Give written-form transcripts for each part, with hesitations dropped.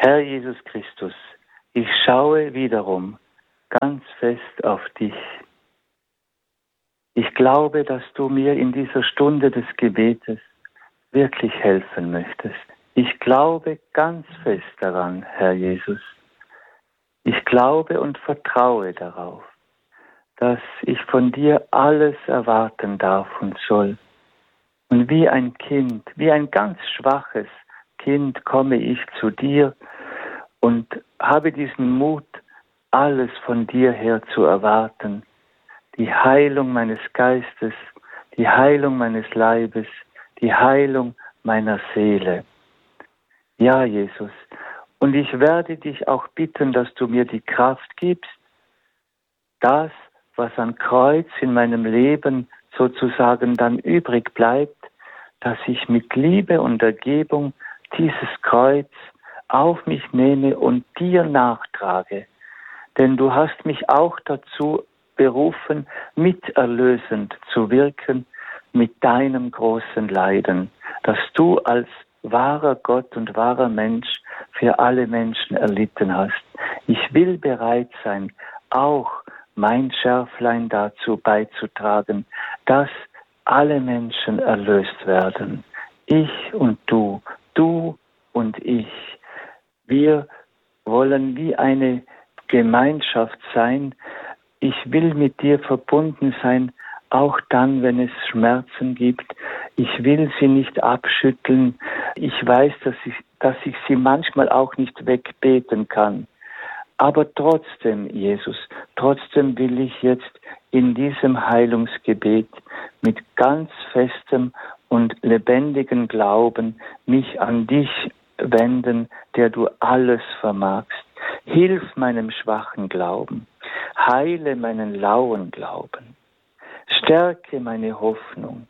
Herr Jesus Christus, ich schaue wiederum ganz fest auf dich. Ich glaube, dass du mir in dieser Stunde des Gebetes wirklich helfen möchtest. Ich glaube ganz fest daran, Herr Jesus. Ich glaube und vertraue darauf, dass ich von dir alles erwarten darf und soll. Und wie ein Kind, wie ein ganz schwaches Kind komme ich zu dir und habe diesen Mut, alles von dir her zu erwarten. Die Heilung meines Geistes, die Heilung meines Leibes, die Heilung meiner Seele. Ja, Jesus, und ich werde dich auch bitten, dass du mir die Kraft gibst, das, was an Kreuz in meinem Leben sozusagen dann übrig bleibt, dass ich mit Liebe und Ergebung dieses Kreuz auf mich nehme und dir nachtrage. Denn du hast mich auch dazu berufen, miterlösend zu wirken mit deinem großen Leiden, das du als wahrer Gott und wahrer Mensch für alle Menschen erlitten hast. Ich will bereit sein, auch mein Schärflein dazu beizutragen, dass alle Menschen erlöst werden. Ich und du, du und ich. Wir wollen wie eine Gemeinschaft sein. Ich will mit dir verbunden sein, auch dann, wenn es Schmerzen gibt. Ich will sie nicht abschütteln. Ich weiß, dass ich sie manchmal auch nicht wegbeten kann. Aber trotzdem, Jesus, trotzdem will ich jetzt in diesem Heilungsgebet mit ganz festem und lebendigem Glauben mich an dich wenden, der du alles vermagst. Hilf meinem schwachen Glauben, heile meinen lauen Glauben, stärke meine Hoffnung.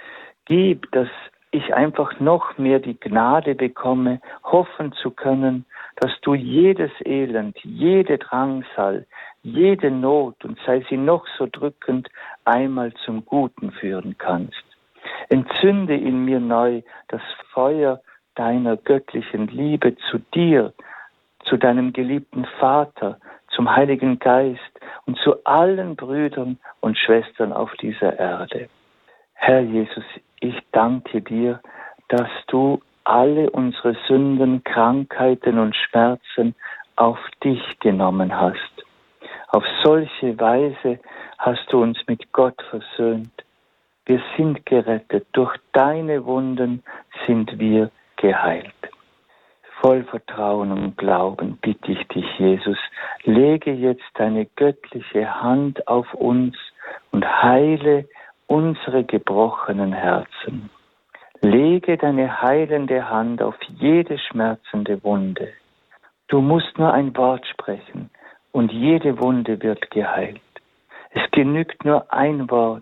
Gib, dass ich einfach noch mehr die Gnade bekomme, hoffen zu können, dass du jedes Elend, jede Drangsal, jede Not, und sei sie noch so drückend, einmal zum Guten führen kannst. Entzünde in mir neu das Feuer deiner göttlichen Liebe zu dir, zu deinem geliebten Vater, zum Heiligen Geist und zu allen Brüdern und Schwestern auf dieser Erde. Herr Jesus, ich danke dir, dass du alle unsere Sünden, Krankheiten und Schmerzen auf dich genommen hast. Auf solche Weise hast du uns mit Gott versöhnt. Wir sind gerettet. Durch deine Wunden sind wir geheilt. Voll Vertrauen und Glauben bitte ich dich, Jesus, lege jetzt deine göttliche Hand auf uns und heile unsere gebrochenen Herzen. Lege deine heilende Hand auf jede schmerzende Wunde. Du musst nur ein Wort sprechen und jede Wunde wird geheilt. Es genügt nur ein Wort.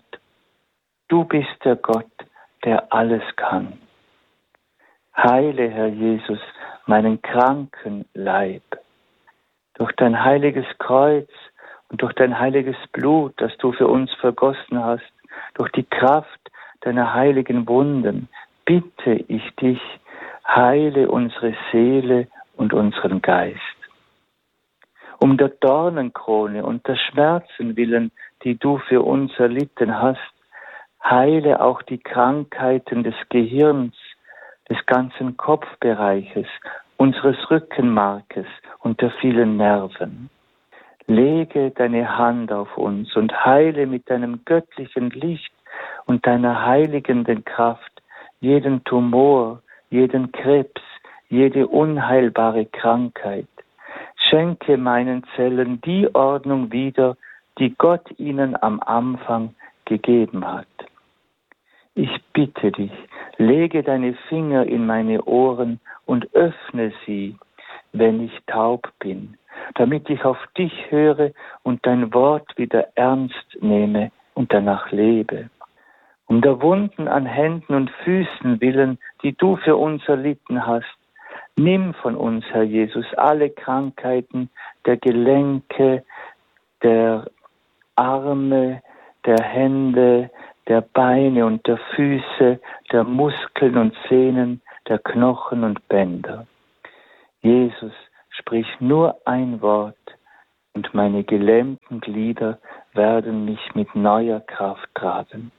Du bist der Gott, der alles kann. Heile, Herr Jesus, meinen kranken Leib. Durch dein heiliges Kreuz und durch dein heiliges Blut, das du für uns vergossen hast, durch die Kraft deiner heiligen Wunden, bitte ich dich, heile unsere Seele und unseren Geist. Um der Dornenkrone und der Schmerzen willen, die du für uns erlitten hast, heile auch die Krankheiten des Gehirns, des ganzen Kopfbereiches, unseres Rückenmarkes und der vielen Nerven. Lege deine Hand auf uns und heile mit deinem göttlichen Licht und deiner heiligenden Kraft jeden Tumor, jeden Krebs, jede unheilbare Krankheit. Schenke meinen Zellen die Ordnung wieder, die Gott ihnen am Anfang gegeben hat. Ich bitte dich, lege deine Finger in meine Ohren und öffne sie, wenn ich taub bin, damit ich auf dich höre und dein Wort wieder ernst nehme und danach lebe. Um der Wunden an Händen und Füßen willen, die du für uns erlitten hast, nimm von uns, Herr Jesus, alle Krankheiten der Gelenke, der Arme, der Hände, der Beine und der Füße, der Muskeln und Sehnen, der Knochen und Bänder. Jesus, sprich nur ein Wort und meine gelähmten Glieder werden mich mit neuer Kraft tragen.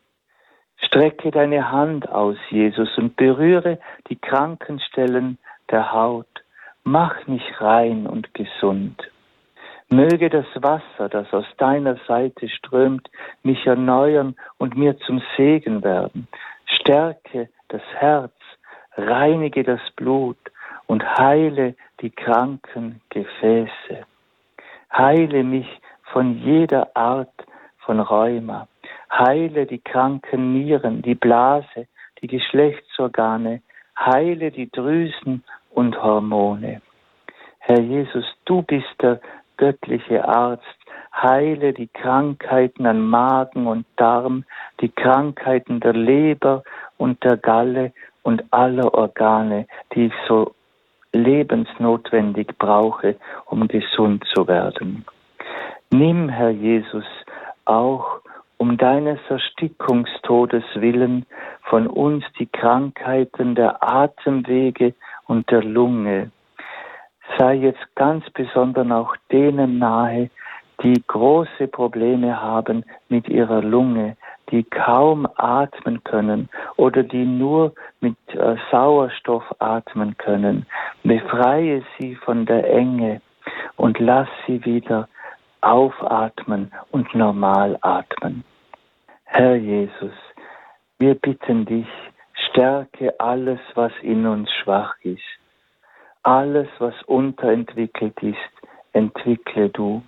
Strecke deine Hand aus, Jesus, und berühre die kranken Stellen der Haut. Mach mich rein und gesund. Möge das Wasser, das aus deiner Seite strömt, mich erneuern und mir zum Segen werden. Stärke das Herz, reinige das Blut und heile die kranken Gefäße. Heile mich von jeder Art von Rheuma. Heile die kranken Nieren, die Blase, die Geschlechtsorgane. Heile die Drüsen und Hormone. Herr Jesus, du bist der göttliche Arzt. Heile die Krankheiten an Magen und Darm, die Krankheiten der Leber und der Galle und aller Organe, die ich so lebensnotwendig brauche, um gesund zu werden. Nimm, Herr Jesus, auch um deines Erstickungstodes willen von uns die Krankheiten der Atemwege und der Lunge. Sei jetzt ganz besonders auch denen nahe, die große Probleme haben mit ihrer Lunge, die kaum atmen können oder die nur mit Sauerstoff atmen können. Befreie sie von der Enge und lass sie wieder aufatmen und normal atmen. Herr Jesus, wir bitten dich, stärke alles, was in uns schwach ist. Alles, was unterentwickelt ist, entwickle du.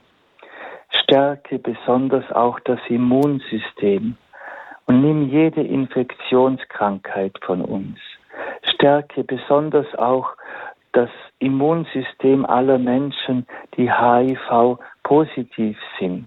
Stärke besonders auch das Immunsystem und nimm jede Infektionskrankheit von uns. Stärke besonders auch das Immunsystem aller Menschen, die HIV-positiv sind.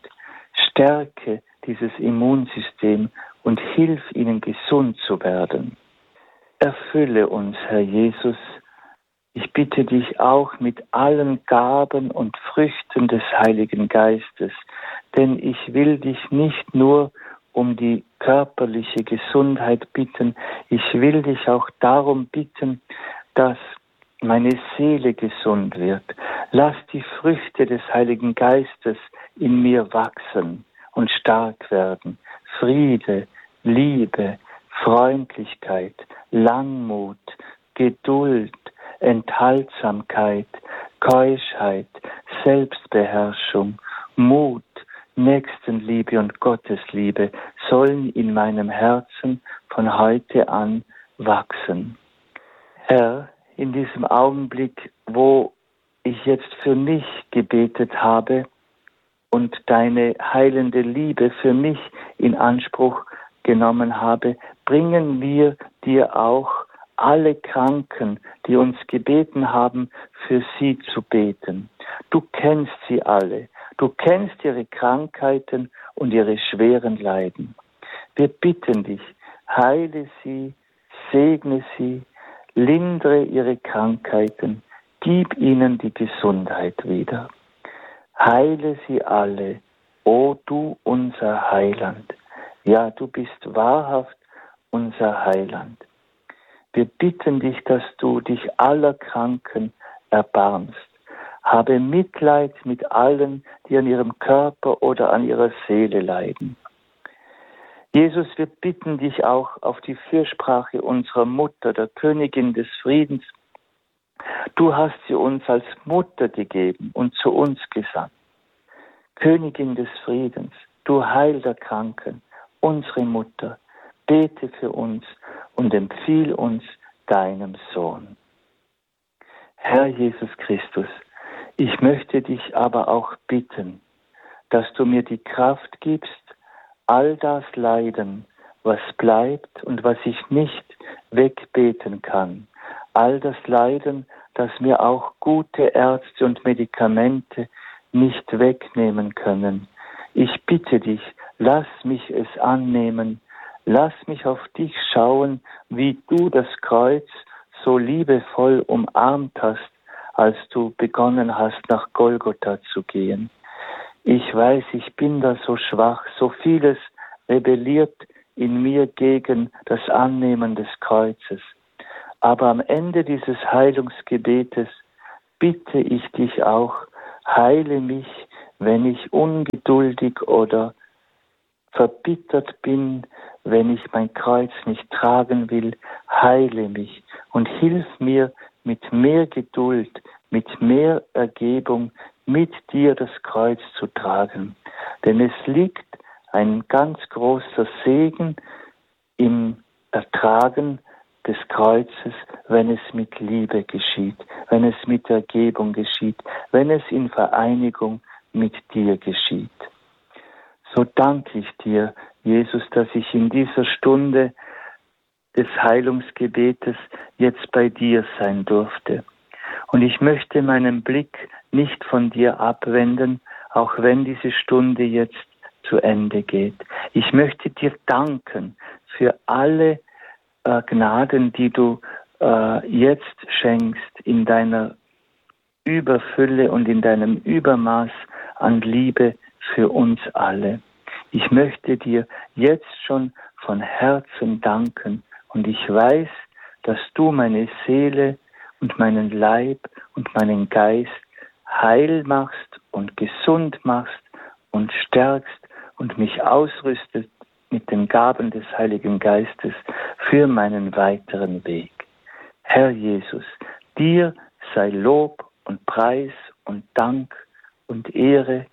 Stärke dieses Immunsystem und hilf ihnen, gesund zu werden. Erfülle uns, Herr Jesus. Ich bitte dich auch mit allen Gaben und Früchten des Heiligen Geistes, denn ich will dich nicht nur um die körperliche Gesundheit bitten, ich will dich auch darum bitten, dass meine Seele gesund wird. Lass die Früchte des Heiligen Geistes in mir wachsen und stark werden. Friede, Liebe, Freundlichkeit, Langmut, Geduld, Enthaltsamkeit, Keuschheit, Selbstbeherrschung, Mut, Nächstenliebe und Gottesliebe sollen in meinem Herzen von heute an wachsen. Herr, in diesem Augenblick, wo ich jetzt für mich gebetet habe und deine heilende Liebe für mich in Anspruch genommen habe, bringen wir dir auch alle Kranken, die uns gebeten haben, für sie zu beten. Du kennst sie alle. Du kennst ihre Krankheiten und ihre schweren Leiden. Wir bitten dich, heile sie, segne sie, lindere ihre Krankheiten, gib ihnen die Gesundheit wieder. Heile sie alle, o du unser Heiland. Ja, du bist wahrhaft unser Heiland. Wir bitten dich, dass du dich aller Kranken erbarmst. Habe Mitleid mit allen, die an ihrem Körper oder an ihrer Seele leiden. Jesus, wir bitten dich auch auf die Fürsprache unserer Mutter, der Königin des Friedens. Du hast sie uns als Mutter gegeben und zu uns gesandt. Königin des Friedens, du Heil der Kranken, unsere Mutter, bete für uns und empfiehl uns deinem Sohn. Herr Jesus Christus, ich möchte dich aber auch bitten, dass du mir die Kraft gibst, all das Leiden, was bleibt und was ich nicht wegbeten kann, all das Leiden, das mir auch gute Ärzte und Medikamente nicht wegnehmen können. Ich bitte dich, lass mich es annehmen, lass mich auf dich schauen, wie du das Kreuz so liebevoll umarmt hast, als du begonnen hast, nach Golgotha zu gehen. Ich weiß, ich bin da so schwach, so vieles rebelliert in mir gegen das Annehmen des Kreuzes. Aber am Ende dieses Heilungsgebetes bitte ich dich auch, heile mich, wenn ich ungeduldig oder verbittert bin, wenn ich mein Kreuz nicht tragen will, heile mich und hilf mir mit mehr Geduld, mit mehr Ergebung, mit dir das Kreuz zu tragen. Denn es liegt ein ganz großer Segen im Ertragen des Kreuzes, wenn es mit Liebe geschieht, wenn es mit Ergebung geschieht, wenn es in Vereinigung mit dir geschieht. So danke ich dir, Jesus, dass ich in dieser Stunde des Heilungsgebetes jetzt bei dir sein durfte. Und ich möchte meinen Blick nicht von dir abwenden, auch wenn diese Stunde jetzt zu Ende geht. Ich möchte dir danken für alle Gnaden, die du jetzt schenkst in deiner Überfülle und in deinem Übermaß an Liebe für uns alle. Ich möchte dir jetzt schon von Herzen danken und ich weiß, dass du meine Seele und meinen Leib und meinen Geist heil machst und gesund machst und stärkst und mich ausrüstest mit den Gaben des Heiligen Geistes für meinen weiteren Weg. Herr Jesus, dir sei Lob und Preis und Dank und Ehre.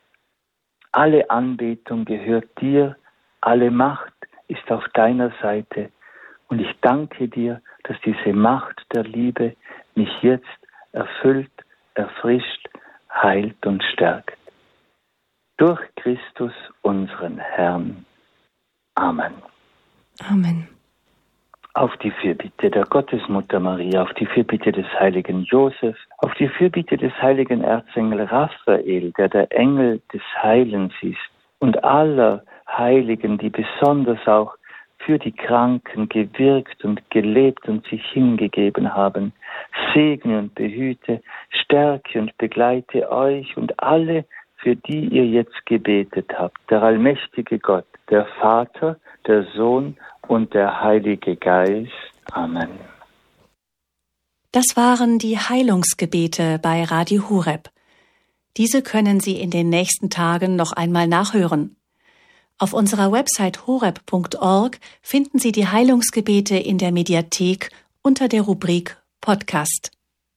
Alle Anbetung gehört dir, alle Macht ist auf deiner Seite. Und ich danke dir, dass diese Macht der Liebe mich jetzt erfüllt, erfrischt, heilt und stärkt. Durch Christus, unseren Herrn. Amen. Amen. Auf die Fürbitte der Gottesmutter Maria, auf die Fürbitte des heiligen Josef, auf die Fürbitte des heiligen Erzengel Raphael, der Engel des Heilens ist, und aller Heiligen, die besonders auch für die Kranken gewirkt und gelebt und sich hingegeben haben, segne und behüte, stärke und begleite euch und alle, für die ihr jetzt gebetet habt, der allmächtige Gott, der Vater, der Sohn und der Heilige Geist. Amen. Das waren die Heilungsgebete bei Radio Horeb. Diese können Sie in den nächsten Tagen noch einmal nachhören. Auf unserer Website horeb.org finden Sie die Heilungsgebete in der Mediathek unter der Rubrik Podcast.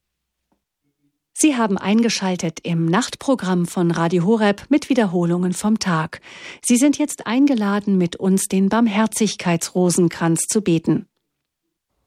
Sie haben eingeschaltet im Nachtprogramm von Radio Horeb mit Wiederholungen vom Tag. Sie sind jetzt eingeladen, mit uns den Barmherzigkeitsrosenkranz zu beten.